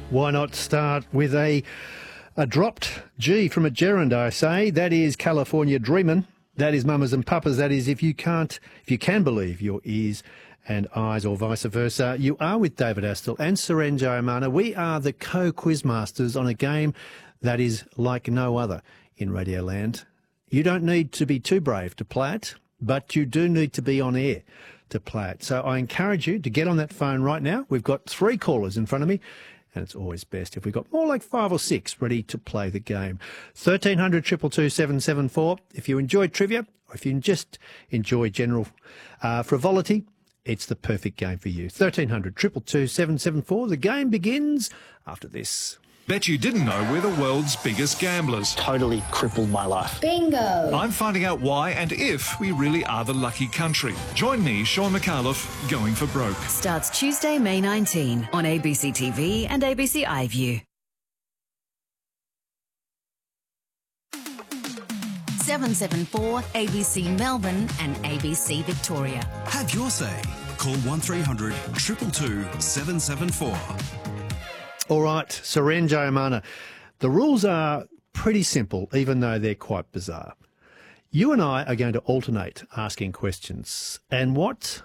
Why not start with a dropped G from a gerund, I say. That is California Dreamin'. That is Mamas and Papas. That is if you can believe your ears and eyes, or vice versa. You are with David Astle and Suren Jayamana. We are the co-quizmasters on a game that is like no other in Radioland. You don't need to be too brave to play it, but you do need to be on air to play it. So I encourage you to get on that phone right now. We've got 3 callers in front of me, and it's always best if we've got more like 5 or 6 ready to play the game. 1300 222 774. If you enjoy trivia, or if you just enjoy general frivolity, it's the perfect game for you. 1300 222 774. The game begins after this. Bet you didn't know we're the world's biggest gamblers. Totally crippled my life. Bingo! I'm finding out why and if we really are the lucky country. Join me, Sean McAuliffe, Going for Broke. Starts Tuesday, May 19 on ABC TV and ABC iView. 774 ABC Melbourne and ABC Victoria. Have your say. Call 1300 222 774. All right, Suren Jayamana. The rules are pretty simple, even though they're quite bizarre. You and I are going to alternate asking questions, and what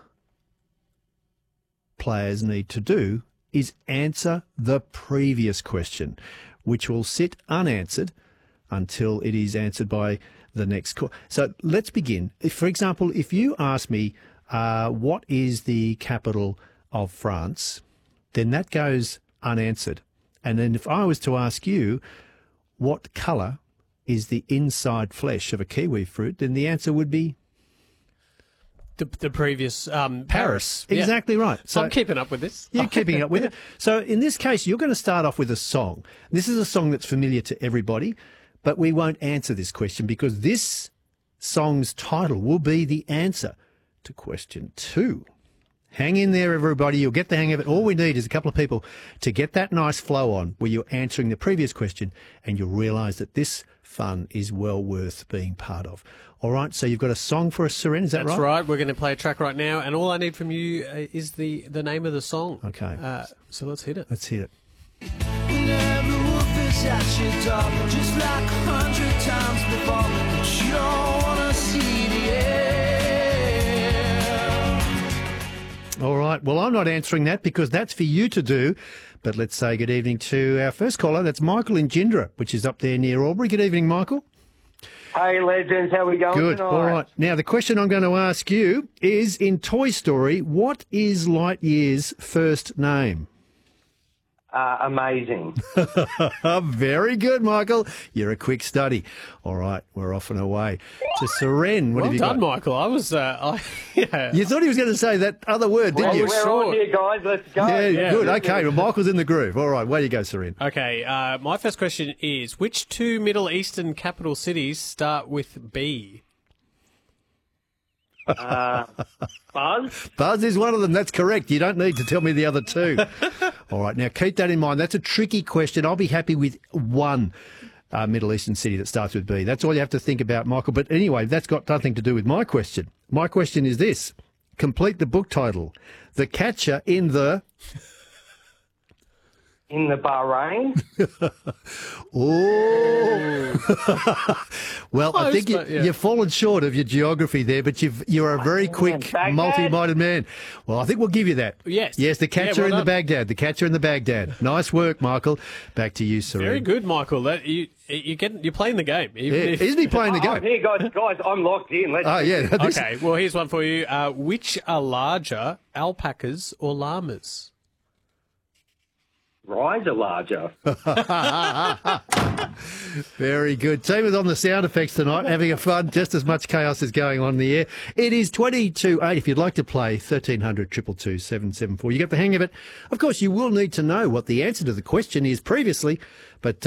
players need to do is answer the previous question, which will sit unanswered until it is answered by the next call. So let's begin. For example, if you ask me, what is the capital of France, then that goes unanswered. And then if I was to ask you, what colour is the inside flesh of a kiwi fruit, then the answer would be the previous Paris. Exactly right. So I'm keeping up with this. You're keeping up with it. So in this case, you're going to start off with a song. This is a song that's familiar to everybody, but we won't answer this question because this song's title will be the answer to question 2. Hang in there, everybody. You'll get the hang of it. All we need is a couple of people to get that nice flow on where you're answering the previous question, and you'll realise that this fun is well worth being part of. All right, so you've got a song for us, Suren, is that right? That's right. We're going to play a track right now, and all I need from you is the name of the song. Okay. So let's hit it. Let's hit it. Just like 100 times before, but you don't wanna see the end. All right. Well, I'm not answering that because that's for you to do. But let's say good evening to our first caller. That's Michael in Gindra, which is up there near Albury. Good evening, Michael. Hey, legends. How are we going Good. tonight? All right. Now, the question I'm going to ask you is, in Toy Story, what is Lightyear's first name? Amazing. Very good, Michael. You're a quick study. All right, we're off and away. To Suren, what Well have you done, got? Michael. I was, yeah. You thought he was going to say that other word, didn't you? We're on here, guys. Let's go. Yeah, good. Okay, well, Michael's in the groove. All right, way you go, Suren. Okay, my first question is, which 2 Middle Eastern capital cities start with B? Buzz? Buzz is one of them. That's correct. You don't need to tell me the other 2. All right, now keep that in mind. That's a tricky question. I'll be happy with one Middle Eastern city that starts with B. That's all you have to think about, Michael. But anyway, that's got nothing to do with my question. My question is this. Complete the book title. The Catcher in the... In the Bahrain? Oh. Well, I think you've fallen short of your geography there, but you're a very quick, multi-minded man. Well, I think we'll give you that. Yes. Yes, the catcher well in the Baghdad. The catcher in the Baghdad. Nice work, Michael. Back to you, Suren. Very good, Michael. You're playing the game. Isn't he playing the game? Here, guys, I'm locked in. Let's Okay, well, here's one for you. Which are larger, alpacas or llamas? Rise are larger. Very good. Team is on the sound effects tonight, having a fun. Just as much chaos is going on in the air. It is 20-8. If you'd like to play, 1300 222 774. You get the hang of it. Of course, you will need to know what the answer to the question is previously, but